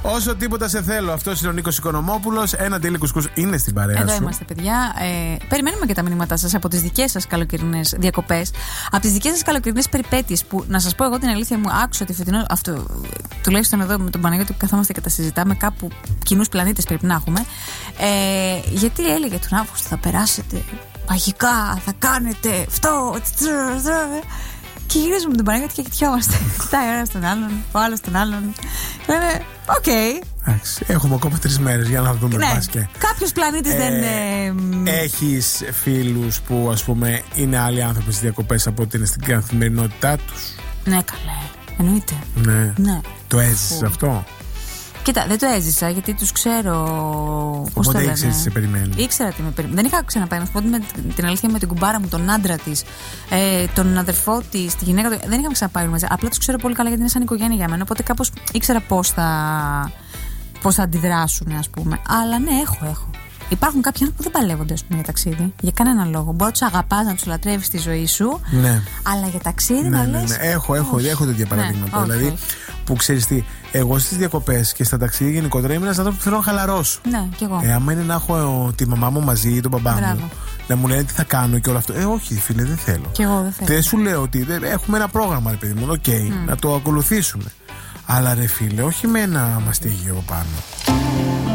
Όσο τίποτα σε θέλω. Αυτός είναι ο Νίκος Οικονομόπουλος. Ένα Daily Κουσκούς είναι στην παρέα Εδώ σου. είμαστε, παιδιά. Περιμένουμε και τα μηνύματά σας από τις δικές σας καλοκαιρινές διακοπές, από τις δικές σας καλοκαιρινές περιπέτειες. Που να σας πω εγώ την αλήθεια μου, άκουσα ότι φετινό. Αυτό, τουλάχιστον εδώ με τον Παναγιώτη που καθόμαστε και τα συζητάμε, κάπου κοινούς πλανήτες πρέπει να έχουμε. Γιατί έλεγε τον Αύγουστο θα περάσετε μαγικά, θα κάνετε αυτό. Και γυρίζουμε με τον Παναγιώτη και κοιτιόμαστε. Κοιτάει ο ένας τον άλλον, ο άλλος τον άλλον. Λένε, οκ. Εντάξει, έχουμε ακόμα 3 μέρες για να δούμε μπάσκετ. Κάποιος πλανήτης δεν. Έχεις φίλους που ας πούμε είναι άλλοι άνθρωποι στις διακοπές από ότι είναι στην καθημερινότητά τους? Ναι, καλέ. Εννοείται. Ναι. Το έζησες αυτό? Κοίτα, δεν το έζησα γιατί τους ξέρω. Πώς το λένε. Ήξερες τι σε περιμένει. Ήξερα τι με περιμένει. Δεν είχα ξαναπάει. Να σου πω την αλήθεια, με την κουμπάρα μου, τον άντρα της, τον αδερφό της, τη γυναίκα του. Δεν είχαμε ξαναπάει μαζί. Απλά τους ξέρω πολύ καλά γιατί είναι σαν οικογένεια για μένα. Οπότε κάπως ήξερα πώς θα αντιδράσουν, ας πούμε. Αλλά ναι, έχω. Υπάρχουν κάποιοι άνθρωποι που δεν παλεύονται, ας πούμε, για ταξίδι. Για κανέναν λόγο. Μπορεί να τους αγαπάς, να τους λατρεύεις στη ζωή σου. Ναι. Αλλά για ταξίδι να λες. Ναι. Έχω τέτοια παραδείγματα. Δηλαδή, που ξέρεις τι, εγώ στις διακοπές και στα ταξίδια γενικότερα είμαι ένας άνθρωπος που θέλω να χαλαρώσω. Ναι, κι εγώ. Άμα είναι να έχω τη μαμά μου μαζί ή τον μπαμπά μου, να μου λένε τι θα κάνω και όλο αυτό. Όχι, φίλε, δεν θέλω. Κι εγώ δεν θέλω. Δεν σου λέω ότι έχουμε ένα πρόγραμμα, ρε παιδί μου, να το ακολουθήσουμε. Αλλά ρε φίλε, όχι με ένα μαστίγιο πάνω.